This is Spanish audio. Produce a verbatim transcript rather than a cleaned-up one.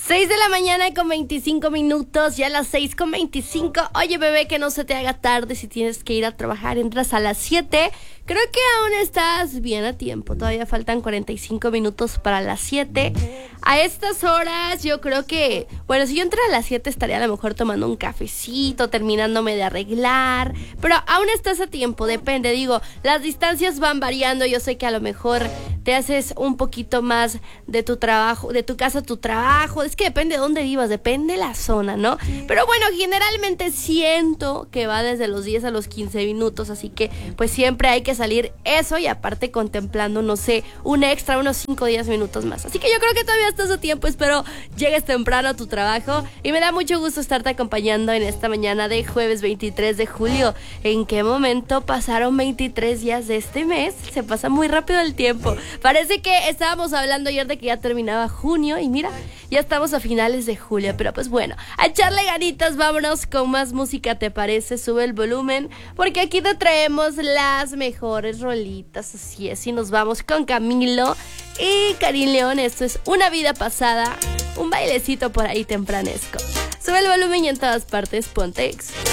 seis de la mañana con veinticinco minutos, ya a las seis con veinticinco. Oye, bebé, que no se te haga tarde si tienes que ir a trabajar. Entras a las siete. Creo que aún estás bien a tiempo. Todavía faltan cuarenta y cinco minutos para las siete. A estas horas yo creo que, bueno, si yo entrara a las siete estaría a lo mejor tomando un cafecito, terminándome de arreglar. Pero aún estás a tiempo, depende. Digo, las distancias van variando. Yo sé que a lo mejor te haces un poquito más de tu trabajo, de tu casa a tu trabajo. Es que depende de dónde vivas, depende de la zona, ¿no? Pero bueno, generalmente siento que va desde los diez a los quince minutos. Así que pues siempre hay que salir eso y aparte contemplando, no sé, un extra, unos cinco o diez minutos más. Así que yo creo que todavía estás a tiempo. Espero llegues temprano a tu trabajo y me da mucho gusto estarte acompañando en esta mañana de jueves veintitrés de julio. ¿En qué momento pasaron veintitrés días de este mes? Se pasa muy rápido el tiempo. Parece que estábamos hablando ayer de que ya terminaba junio y mira, ya estamos a finales de julio. Pero pues bueno, a echarle ganitas, vámonos con más música, ¿te parece? Sube el volumen porque aquí te traemos las mejores rolitas. Así es, y nos vamos con Camilo y Karim León. Esto es Una Vida Pasada, un bailecito por ahí tempranesco. Sube el volumen y en todas partes ponte Exa.